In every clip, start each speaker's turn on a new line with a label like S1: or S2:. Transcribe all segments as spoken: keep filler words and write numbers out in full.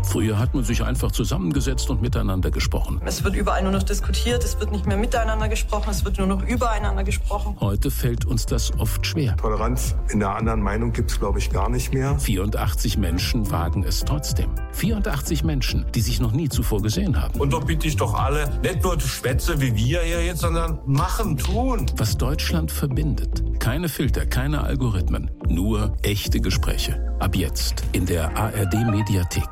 S1: Früher hat man sich einfach zusammengesetzt und miteinander gesprochen.
S2: Es wird überall nur noch diskutiert, es wird nicht mehr miteinander gesprochen, es wird nur noch übereinander gesprochen.
S1: Heute fällt uns das oft schwer.
S3: Toleranz in der anderen Meinung gibt es, glaube ich, gar nicht mehr.
S1: vierundachtzig Menschen wagen es trotzdem. vierundachtzig Menschen, die sich noch nie zuvor gesehen haben.
S4: Und doch bitte ich doch alle, nicht nur Schwätze wie wir hier jetzt, sondern machen, tun.
S1: Was Deutschland verbindet. Keine Filter, keine Algorithmen, nur echte Gespräche. Ab jetzt in der A R D-Mediathek.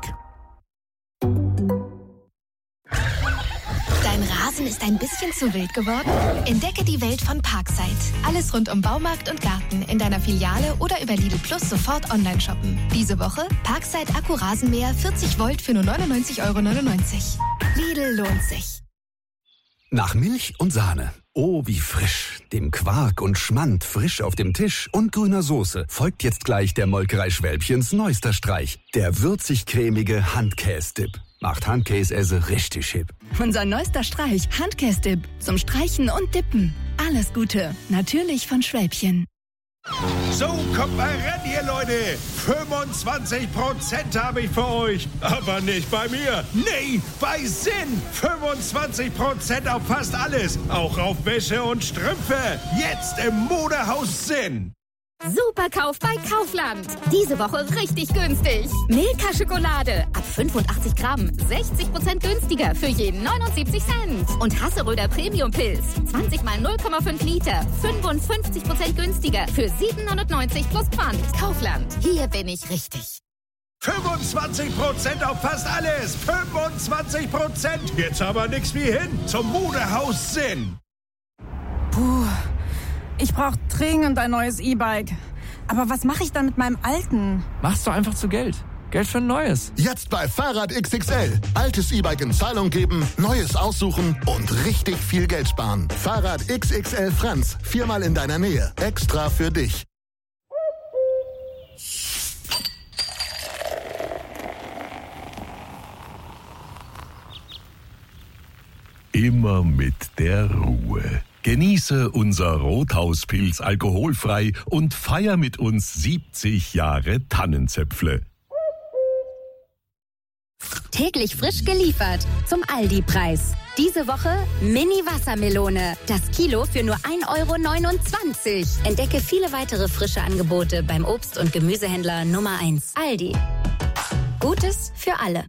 S5: Dein Rasen ist ein bisschen zu wild geworden? Entdecke die Welt von Parkside. Alles rund um Baumarkt und Garten in deiner Filiale oder über Lidl Plus sofort online shoppen. Diese Woche Parkside Akku-Rasenmäher vierzig Volt für nur neunundneunzig Euro neunundneunzig. Lidl lohnt sich.
S6: Nach Milch und Sahne. Oh, wie frisch. Dem Quark und Schmand frisch auf dem Tisch und grüner Soße folgt jetzt gleich der Molkerei Schwälbchens neuester Streich. Der würzig-cremige Handkäse-Dip. Macht Handkäse richtig hip.
S7: Unser neuester Streich, Handkäse-Dip. Zum Streichen und Dippen. Alles Gute. Natürlich von Schwälbchen.
S8: So, kommt mal ran hier, Leute. fünfundzwanzig Prozent habe ich für euch. Aber nicht bei mir. Nee, bei Sinn. fünfundzwanzig Prozent auf fast alles. Auch auf Wäsche und Strümpfe. Jetzt im Modehaus Sinn.
S9: Superkauf bei Kaufland. Diese Woche richtig günstig. Milka Schokolade ab fünfundachtzig Gramm. sechzig Prozent günstiger für jeden neunundsiebzig Cent. Und Hasseröder Premium Pilz. zwanzig mal null Komma fünf Liter. fünfundfünfzig Prozent günstiger für sieben neunundneunzig plus Pfand. Kaufland. Hier bin ich richtig.
S8: fünfundzwanzig Prozent auf fast alles. fünfundzwanzig Prozent. Jetzt aber nix wie hin zum Modehaus Sinn.
S10: Puh. Ich brauche dringend ein neues E-Bike. Aber was mache ich dann mit meinem alten?
S11: Mach's doch einfach zu Geld. Geld für ein neues.
S12: Jetzt bei Fahrrad X X L. Altes E-Bike in Zahlung geben, neues aussuchen und richtig viel Geld sparen. Fahrrad X X L Franz. Viermal in deiner Nähe. Extra für dich.
S13: Immer mit der Ruhe. Genieße unser Rothauspilz alkoholfrei und feier mit uns siebzig Jahre Tannenzäpfle.
S9: Täglich frisch geliefert zum Aldi-Preis. Diese Woche Mini-Wassermelone. Das Kilo für nur ein Euro neunundzwanzig. Entdecke viele weitere frische Angebote beim Obst- und Gemüsehändler Nummer eins. Aldi. Gutes für alle.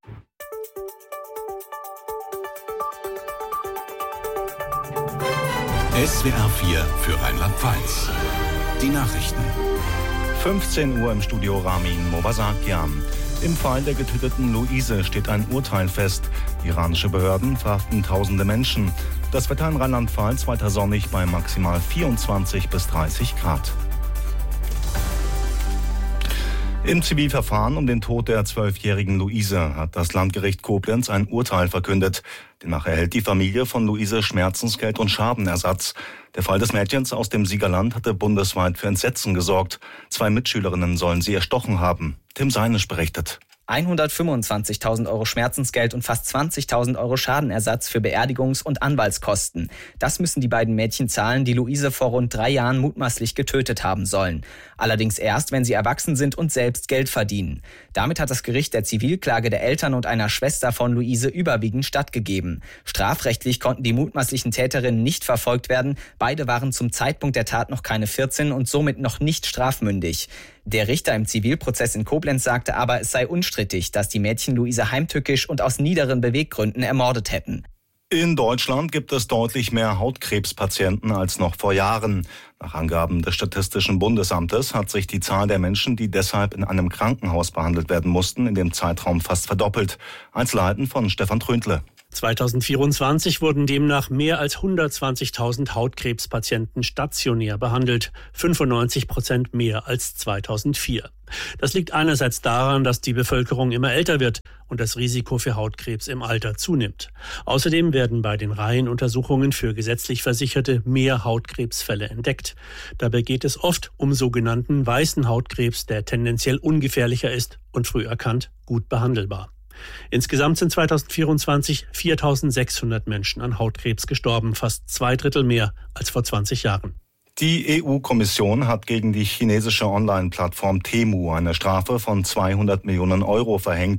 S14: S W R vier für Rheinland-Pfalz. Die Nachrichten.
S15: fünfzehn Uhr im Studio Ramin Mobasakian. Im Fall der getöteten Luise steht ein Urteil fest. Iranische Behörden verhaften tausende Menschen. Das Wetter in Rheinland-Pfalz weiter sonnig bei maximal vierundzwanzig bis dreißig Grad. Im Zivilverfahren um den Tod der zwölfjährigen Luise hat das Landgericht Koblenz ein Urteil verkündet. Demnach erhält die Familie von Luise Schmerzensgeld und Schadenersatz. Der Fall des Mädchens aus dem Siegerland hatte bundesweit für Entsetzen gesorgt. Zwei Mitschülerinnen sollen sie erstochen haben. Tim Seinisch berichtet.
S16: hundertfünfundzwanzigtausend Euro Schmerzensgeld und fast zwanzigtausend Euro Schadenersatz für Beerdigungs- und Anwaltskosten. Das müssen die beiden Mädchen zahlen, die Luise vor rund drei Jahren mutmaßlich getötet haben sollen. Allerdings erst, wenn sie erwachsen sind und selbst Geld verdienen. Damit hat das Gericht der Zivilklage der Eltern und einer Schwester von Luise überwiegend stattgegeben. Strafrechtlich konnten die mutmaßlichen Täterinnen nicht verfolgt werden. Beide waren zum Zeitpunkt der Tat noch keine vierzehn und somit noch nicht strafmündig. Der Richter im Zivilprozess in Koblenz sagte aber, es sei unstrittig, dass die Mädchen Luise heimtückisch und aus niederen Beweggründen ermordet hätten.
S15: In Deutschland gibt es deutlich mehr Hautkrebspatienten als noch vor Jahren. Nach Angaben des Statistischen Bundesamtes hat sich die Zahl der Menschen, die deshalb in einem Krankenhaus behandelt werden mussten, in dem Zeitraum fast verdoppelt. Einzelheiten von Stefan Trüntle.
S17: zweitausendvierundzwanzig wurden demnach mehr als hundertzwanzigtausend Hautkrebspatienten stationär behandelt, fünfundneunzig Prozent mehr als zweitausendvier. Das liegt einerseits daran, dass die Bevölkerung immer älter wird und das Risiko für Hautkrebs im Alter zunimmt. Außerdem werden bei den Reihenuntersuchungen für gesetzlich Versicherte mehr Hautkrebsfälle entdeckt. Dabei geht es oft um sogenannten weißen Hautkrebs, der tendenziell ungefährlicher ist und früh erkannt gut behandelbar. Insgesamt sind zweitausendvierundzwanzig viertausendsechshundert Menschen an Hautkrebs gestorben, fast zwei Drittel mehr als vor zwanzig Jahren.
S15: Die E U-Kommission hat gegen die chinesische Online-Plattform Temu eine Strafe von zweihundert Millionen Euro verhängt.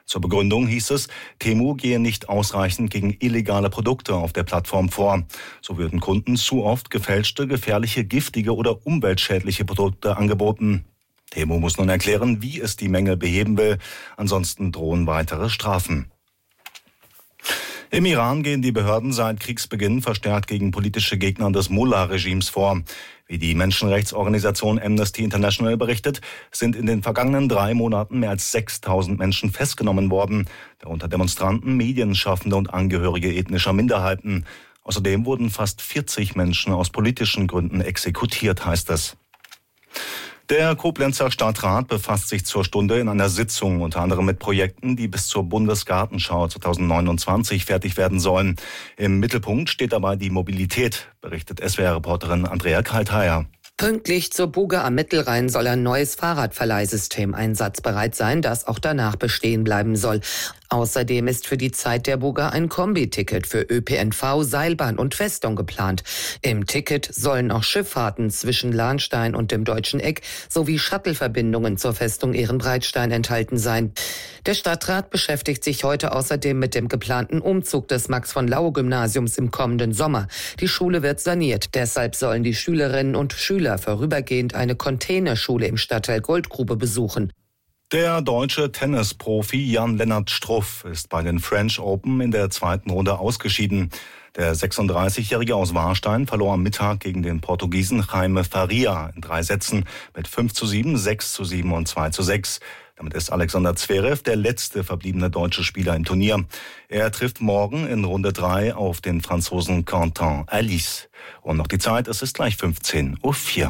S15: Zur Begründung hieß es, Temu gehe nicht ausreichend gegen illegale Produkte auf der Plattform vor. So würden Kunden zu oft gefälschte, gefährliche, giftige oder umweltschädliche Produkte angeboten. Temu muss nun erklären, wie es die Mängel beheben will. Ansonsten drohen weitere Strafen. Im Iran gehen die Behörden seit Kriegsbeginn verstärkt gegen politische Gegner des Mullah-Regimes vor. Wie die Menschenrechtsorganisation Amnesty International berichtet, sind in den vergangenen drei Monaten mehr als sechstausend Menschen festgenommen worden, darunter Demonstranten, Medienschaffende und Angehörige ethnischer Minderheiten. Außerdem wurden fast vierzig Menschen aus politischen Gründen exekutiert, heißt es. Der Koblenzer Stadtrat befasst sich zur Stunde in einer Sitzung unter anderem mit Projekten, die bis zur Bundesgartenschau zweitausendneunundzwanzig fertig werden sollen. Im Mittelpunkt steht dabei die Mobilität, berichtet S W R-Reporterin Andrea Kaltheier.
S18: Pünktlich zur Buga am Mittelrhein soll ein neues Fahrradverleihsystem einsatzbereit sein, das auch danach bestehen bleiben soll. Außerdem ist für die Zeit der Buga ein Kombi-Ticket für Ö P N V, Seilbahn und Festung geplant. Im Ticket sollen auch Schifffahrten zwischen Lahnstein und dem Deutschen Eck sowie Shuttle-Verbindungen zur Festung Ehrenbreitstein enthalten sein. Der Stadtrat beschäftigt sich heute außerdem mit dem geplanten Umzug des Max-von-Laue-Gymnasiums im kommenden Sommer. Die Schule wird saniert. Deshalb sollen die Schülerinnen und Schüler vorübergehend eine Containerschule im Stadtteil Goldgrube besuchen.
S15: Der deutsche Tennisprofi Jan-Lennart Struff ist bei den French Open in der zweiten Runde ausgeschieden. Der sechsunddreißigjährige aus Warstein verlor am Mittag gegen den Portugiesen Jaime Faria in drei Sätzen mit fünf zu sieben, sechs zu sieben und zwei zu sechs. Damit ist Alexander Zverev der letzte verbliebene deutsche Spieler im Turnier. Er trifft morgen in Runde drei auf den Franzosen Quentin Alice. Und noch die Zeit, es ist gleich fünfzehn Uhr vier.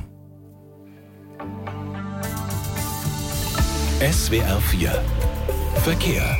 S14: S W R vier Verkehr.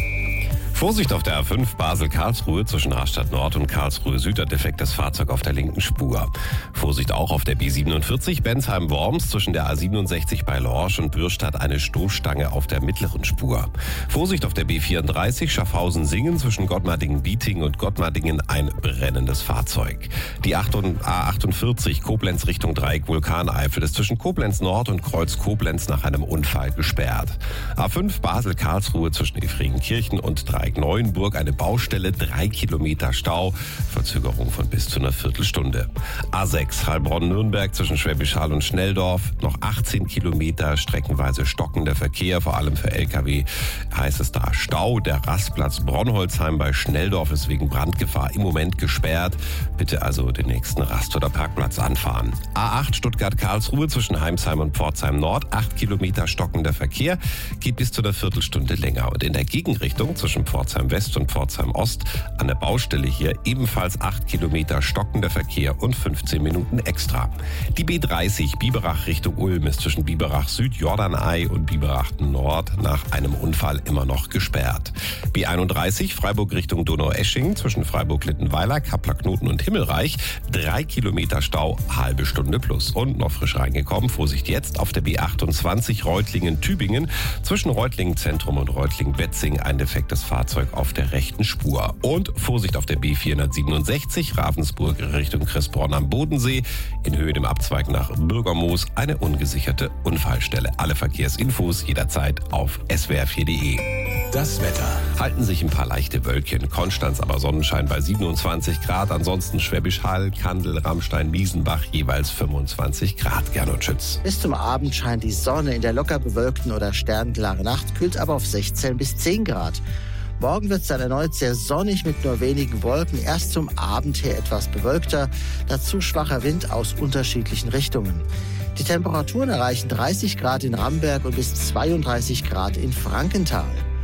S19: Vorsicht auf der A fünf Basel-Karlsruhe zwischen Rastatt Nord und Karlsruhe Süd, ein defektes Fahrzeug auf der linken Spur. Vorsicht auch auf der B siebenundvierzig Bensheim-Worms zwischen der A siebenundsechzig bei Lorsch und Bürstadt, eine Stoßstange auf der mittleren Spur. Vorsicht auf der B vierunddreißig Schaffhausen-Singen zwischen Gottmardingen-Bieting und Gottmardingen, ein brennendes Fahrzeug. Die A achtundvierzig Koblenz Richtung Dreieck Vulkaneifel ist zwischen Koblenz Nord und Kreuz Koblenz nach einem Unfall gesperrt. A fünf Basel-Karlsruhe zwischen Efringenkirchen und Dreieck Neuenburg, eine Baustelle, drei Kilometer Stau, Verzögerung von bis zu einer Viertelstunde. A sechs Heilbronn-Nürnberg zwischen Schwäbisch Hall und Schnelldorf, noch achtzehn Kilometer, streckenweise stockender Verkehr, vor allem für L K W heißt es da Stau. Der Rastplatz Bronholzheim bei Schnelldorf ist wegen Brandgefahr im Moment gesperrt. Bitte also den nächsten Rast- oder Parkplatz anfahren. A acht Stuttgart-Karlsruhe zwischen Heimsheim und Pforzheim Nord, acht Kilometer stockender Verkehr, geht bis zu einer Viertelstunde länger. Und in der Gegenrichtung zwischen Pforzheim West und Pforzheim Ost an der Baustelle hier ebenfalls acht Kilometer stockender Verkehr und fünfzehn Minuten extra. Die B dreißig Biberach Richtung Ulm ist zwischen Biberach Süd, Jordanei und Biberach Nord nach einem Unfall immer noch gesperrt. B einunddreißig Freiburg Richtung Donaueschingen zwischen Freiburg-Littenweiler, Kappler-Knoten und Himmelreich, drei Kilometer Stau, halbe Stunde plus. Und noch frisch reingekommen, Vorsicht jetzt auf der B achtundzwanzig Reutlingen-Tübingen zwischen Reutlingen-Zentrum und Reutlingen-Betzing, ein defektes Fahrzeug auf der rechten Spur. Und Vorsicht auf der B vierhundertsiebenundsechzig Ravensburg Richtung Kressbronn am Bodensee, in Höhe dem Abzweig nach Bürgermoos, eine ungesicherte Unfallstelle. Alle Verkehrsinfos jederzeit auf S W R vier Punkt de.
S14: Das Wetter.
S19: Halten sich ein paar leichte Wölkchen. Konstanz aber Sonnenschein bei siebenundzwanzig Grad. Ansonsten Schwäbisch Hall, Kandel, Ramstein, Miesenbach jeweils fünfundzwanzig Grad. Gernot Schütz.
S20: Bis zum Abend scheint die Sonne in der locker bewölkten oder sternklaren Nacht, kühlt aber auf sechzehn bis zehn Grad. Morgen wird es dann erneut sehr sonnig mit nur wenigen Wolken. Erst zum Abend her etwas bewölkter, dazu schwacher Wind aus unterschiedlichen Richtungen. Die Temperaturen erreichen dreißig Grad in Ramberg und bis zweiunddreißig Grad in Frankenthal.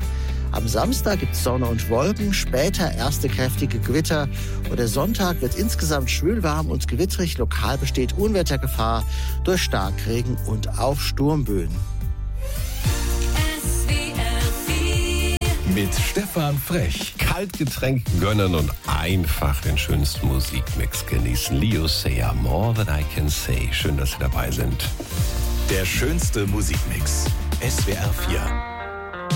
S20: Am Samstag gibt es Sonne und Wolken, später erste kräftige Gewitter. Und der Sonntag wird insgesamt schwül warm und gewittrig. Lokal besteht Unwettergefahr durch Starkregen und auch Sturmböen.
S14: Mit Stefan Frech.
S19: Kaltgetränk gönnen und einfach den schönsten Musikmix genießen. Leo Sayer, More Than I Can Say. Schön, dass Sie dabei sind.
S14: Der schönste Musikmix. S W R vier.